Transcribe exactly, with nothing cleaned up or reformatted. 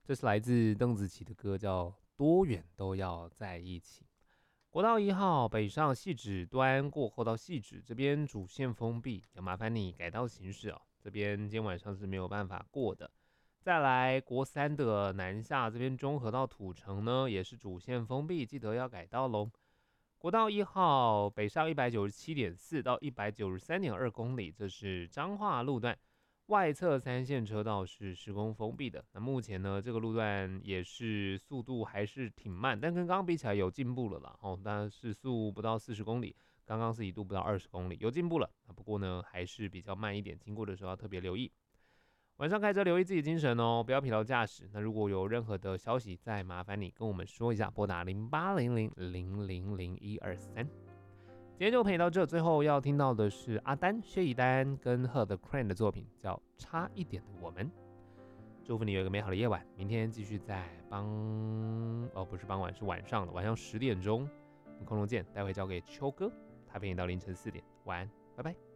这是来自邓紫棋的歌，叫《多远都要在一起》。国道一号北上汐止端过后到汐止这边主线封闭，要麻烦你改道行驶哦。这边今天晚上是没有办法过的。再来国三的南下这边中和到土城呢，也是主线封闭，记得要改道喽。国道一号北上一百九十七点四到一百九十三点二公里，这是彰化路段。外侧三线车道是施工封闭的。那目前呢，这个路段也是速度还是挺慢，但跟刚刚比起来有进步了啦。哦，但是速不到四十公里，刚刚是一度不到二十公里，有进步了。不过呢，还是比较慢一点，经过的时候要特别留意。晚上开车留意自己精神哦，不要疲劳驾驶。那如果有任何的消息，再麻烦你跟我们说一下，拨打零八零零零零零一二三。今天就陪你到这，最后要听到的是阿丹、薛以丹跟赫的 Crane 的作品，叫《差一点的我们》。祝福你有一个美好的夜晚，明天继续在傍哦不是傍晚，是晚上了，晚上十点钟，我们空中见。待会交给秋哥，他陪你到凌晨四点，晚安，拜拜。